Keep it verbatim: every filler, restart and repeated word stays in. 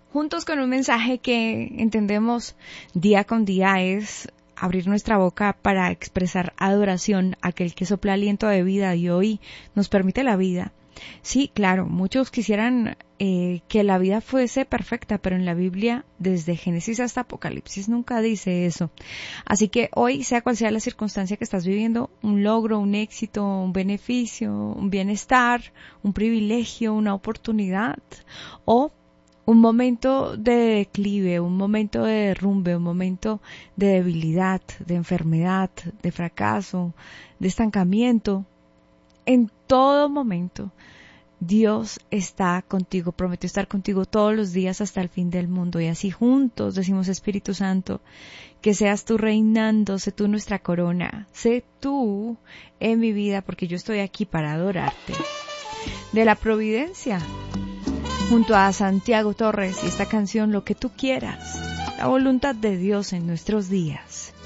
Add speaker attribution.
Speaker 1: juntos con un mensaje que entendemos día con día es abrir nuestra boca para expresar adoración a aquel que sopla aliento de vida y hoy nos permite la vida. Sí, claro, muchos quisieran eh, que la vida fuese perfecta, pero en la Biblia, desde Génesis hasta Apocalipsis, nunca dice eso. Así que hoy, sea cual sea la circunstancia que estás viviendo, un logro, un éxito, un beneficio, un bienestar, un privilegio, una oportunidad, o un momento de declive, un momento de derrumbe, un momento de debilidad, de enfermedad, de fracaso, de estancamiento, en todo momento, Dios está contigo, prometió estar contigo todos los días hasta el fin del mundo. Y así juntos decimos, Espíritu Santo, que seas tú reinando, sé tú nuestra corona, sé tú en mi vida, porque yo estoy aquí para adorarte. De la Providencia, junto a Santiago Torres y esta canción, Lo que tú quieras, la voluntad de Dios en nuestros días.